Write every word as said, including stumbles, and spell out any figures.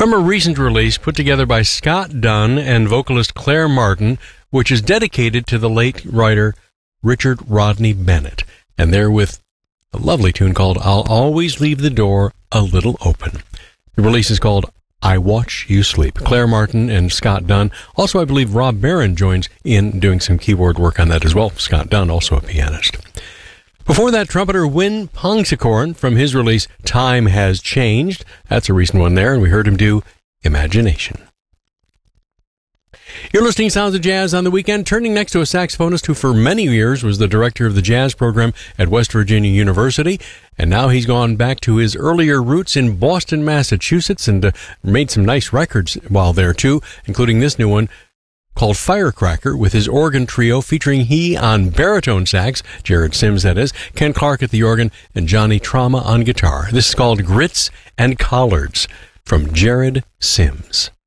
from a recent release put together by Scott Dunn and vocalist Claire Martin, which is dedicated to the late writer Richard Rodney Bennett. And they're with a lovely tune called I'll Always Leave the Door a Little Open. The release is called I Watch You Sleep. Claire Martin and Scott Dunn. Also, I believe Rob Barron joins in doing some keyboard work on that as well. Scott Dunn, also a pianist. Before that, trumpeter Win Pongsakorn from his release Time Has Changed. That's a recent one there, and we heard him do Imagination. You're listening to Sounds of Jazz on the Weekend, turning next to a saxophonist who for many years was the director of the jazz program at West Virginia University, and now he's gone back to his earlier roots in Boston, Massachusetts, and uh, made some nice records while there too, including this new one called Firecracker with his organ trio featuring he on baritone sax, Jared Sims that is, Ken Clark at the organ, and Johnny Trauma on guitar. This is called Grits and Collards from Jared Sims.